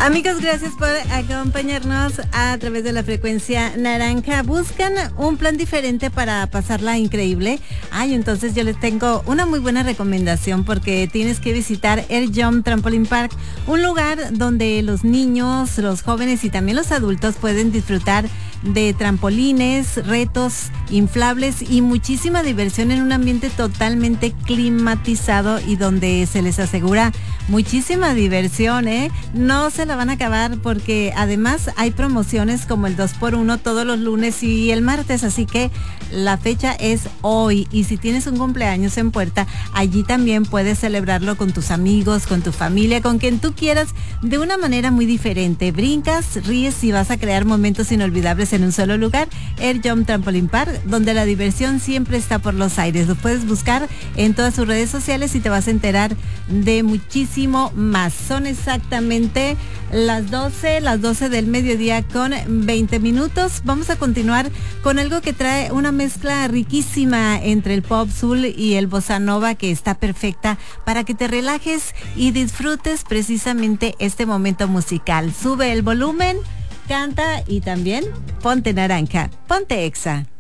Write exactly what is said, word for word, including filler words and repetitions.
Amigos, gracias por acompañarnos a través de la frecuencia naranja. ¿Buscan un plan diferente para pasarla increíble? Ay, entonces yo les tengo una muy buena recomendación, porque tienes que visitar Air Jump Trampoline Park, un lugar donde los niños, los jóvenes y también los adultos pueden disfrutar de trampolines, retos inflables y muchísima diversión en un ambiente totalmente climatizado y donde se les asegura muchísima diversión, ¿eh? No se la van a acabar, porque además hay promociones como el dos por uno todos los lunes y el martes, así que la fecha es hoy. Y si tienes un cumpleaños en puerta, allí también puedes celebrarlo con tus amigos, con tu familia, con quien tú quieras, de una manera muy diferente. Brincas, ríes y vas a crear momentos inolvidables en un solo lugar. Air Jump Trampoline Park, donde la diversión siempre está por los aires. Lo puedes buscar en todas sus redes sociales y te vas a enterar de muchísimo más. Son exactamente las doce, las doce del mediodía con veinte minutos. Vamos a continuar con algo que trae una mezcla riquísima entre el pop, soul y el bossa nova, que está perfecta para que te relajes y disfrutes precisamente este momento musical. Sube el volumen, canta y también ponte naranja, ponte Exa.